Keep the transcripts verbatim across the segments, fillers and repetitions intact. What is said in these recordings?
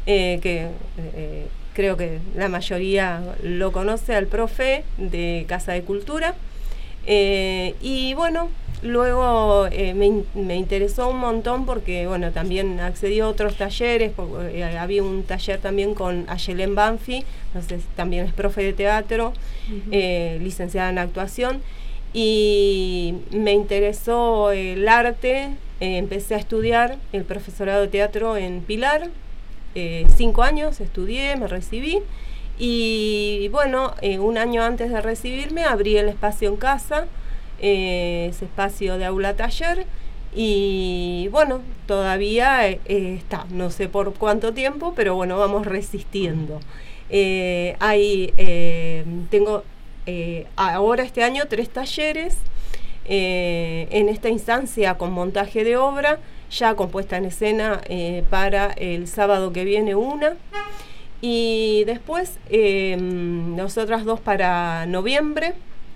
eh, que eh, creo que la mayoría lo conoce, al profe de Casa de Cultura. Eh, y bueno, luego eh, me, me interesó un montón porque, bueno, también accedí a otros talleres, porque, eh, había un taller también con Ayelén Banfi, entonces también es profe de teatro, uh-huh. eh, licenciada en actuación, y me interesó el arte, eh, empecé a estudiar el profesorado de teatro en Pilar, eh, cinco años estudié, me recibí, y bueno, eh, un año antes de recibirme abrí el espacio en casa, eh, ese espacio de aula taller, y bueno, todavía eh, está, no sé por cuánto tiempo, pero bueno, vamos resistiendo. Eh, hay, eh, tengo eh, ahora este año tres talleres, eh, en esta instancia con montaje de obra, ya con puesta en escena eh, para el sábado que viene una, y después eh, nosotras dos para noviembre,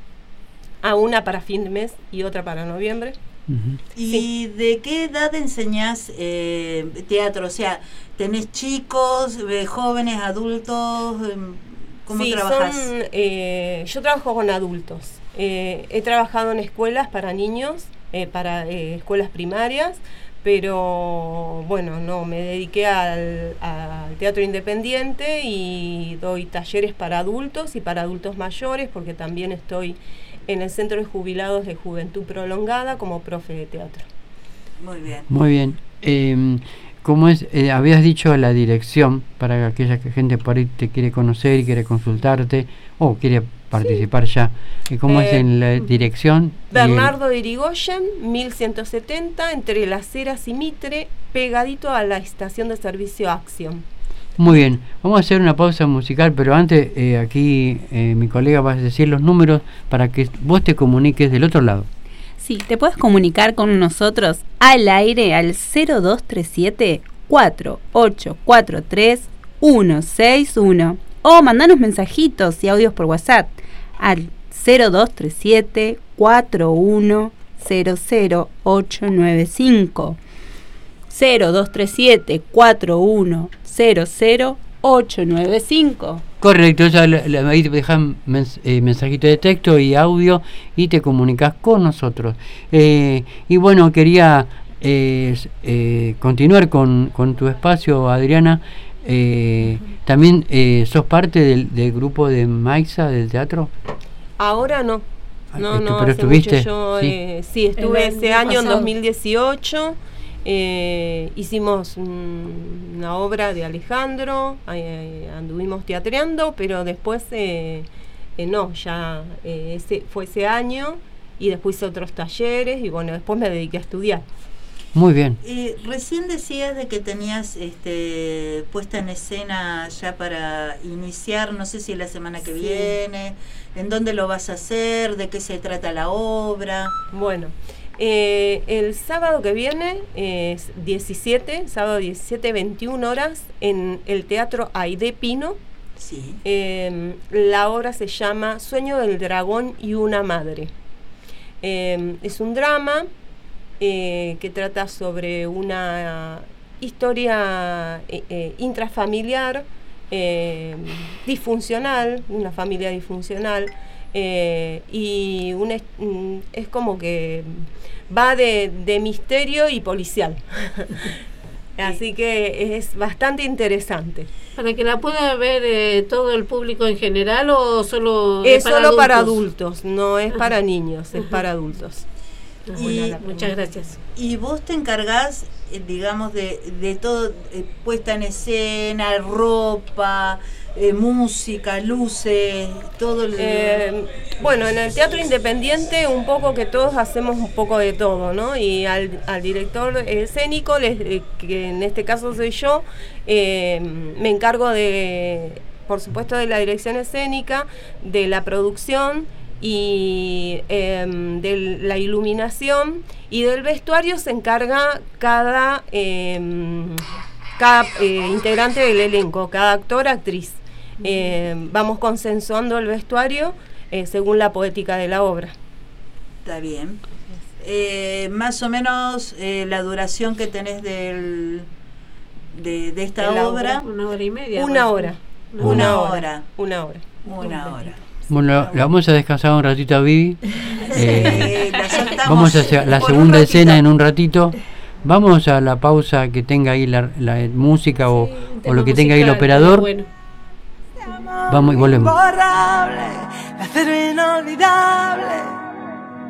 a una para fin de mes y otra para noviembre. Uh-huh. ¿Y sí. de qué edad enseñás eh, teatro? O sea, ¿tenés chicos, eh, jóvenes, adultos? ¿Cómo sí, trabajás? Son, eh, yo trabajo con adultos. Eh, he trabajado en escuelas para niños, eh, para eh, escuelas primarias, pero bueno, no, me dediqué al, al teatro independiente y doy talleres para adultos y para adultos mayores, porque también estoy en el Centro de Jubilados de Juventud Prolongada como profe de teatro. Muy bien. Muy bien. Eh, ¿Cómo es? Eh, habías dicho la dirección para aquella que gente por ahí te quiere conocer y quiere consultarte o quiere participar sí. ya. ¿Cómo eh, es en la dirección? Bernardo de Irigoyen, mil ciento setenta, entre Las Heras y Mitre, pegadito a la estación de servicio Acción. Muy bien, vamos a hacer una pausa musical, pero antes eh, aquí eh, mi colega va a decir los números para que vos te comuniques del otro lado. Sí, te puedes comunicar con nosotros al aire al cero dos tres siete, cuatro ocho cuatro tres, uno seis uno o mandanos mensajitos y audios por WhatsApp al cero dos tres siete, cuatro uno cero cero ocho nueve cinco cero dos tres siete, cuatro uno cero cero ocho nueve cinco. Correcto, ya la, la, ahí te dejan mens, eh, mensajito de texto y audio y te comunicas con nosotros. Eh, y bueno, quería eh, eh, continuar con, con tu espacio, Adriana. Eh, uh-huh. ¿También eh, sos parte del, del grupo de Maixa del teatro? Ahora no. No, Esto, no, pero hace estuviste. Mucho yo, sí. Eh, sí, estuve ese año, pasado. En dos mil dieciocho. Eh, hicimos mm, una obra de Alejandro, eh, anduvimos teatreando, pero después eh, eh, no, ya eh, ese fue ese año y después hice otros talleres y bueno, después me dediqué a estudiar. Muy bien. Eh, recién decías de que tenías este, puesta en escena ya para iniciar, no sé si la semana que sí. viene, ¿en dónde lo vas a hacer? ¿De qué se trata la obra? Bueno, Eh, el sábado que viene es diecisiete, sábado diecisiete, veintiuna horas, en el Teatro Aide Pino. Sí. Eh, la obra se llama Sueño del Dragón y una Madre. Eh, es un drama eh, que trata sobre una historia eh, eh, intrafamiliar, eh, disfuncional, una familia disfuncional. Eh, y un es, es como que va de, de misterio y policial. Así que es bastante interesante. ¿Para que la pueda ver eh, todo el público en general o solo es, es para solo adultos? Para adultos, no es para niños, es para adultos. Y, bueno, muchas gracias. Y vos te encargás, eh, digamos, de, de todo, eh, puesta en escena, ropa, eh, música, luces, todo el... Eh, bueno, en el teatro independiente un poco que todos hacemos un poco de todo, ¿no? Y al, al director escénico, les, eh, que en este caso soy yo, eh, me encargo de, por supuesto, de la dirección escénica, de la producción y eh, de la iluminación, y del vestuario se encarga cada, eh, cada eh, integrante del elenco, cada actor, actriz. Eh, vamos consensuando el vestuario eh, según la poética de la obra. Está bien. Eh, más o menos eh, la duración que tenés del de, de esta la obra. obra. Una hora y media. Una más. hora. Una Una hora. hora. Una hora. Una hora. Bueno, le vamos a descansar un ratito a Vivi. Eh, Sí, la soltamos vamos a hacer la por segunda un escena ratito. en un ratito. Vamos a la pausa que tenga ahí la, la música o, Sí, un o tema lo que tenga ahí el musical, operador. bueno. Vamos y volvemos. Imborrable, de acero inolvidable.